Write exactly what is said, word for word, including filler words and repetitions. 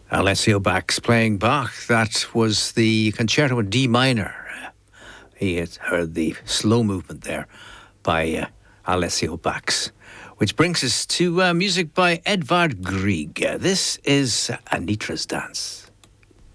Alessio Bax playing Bach. That was the concerto in D minor. He had heard the slow movement there by uh, Alessio Bax. Which brings us to uh, music by Edvard Grieg. Uh, this is Anitra's Dance.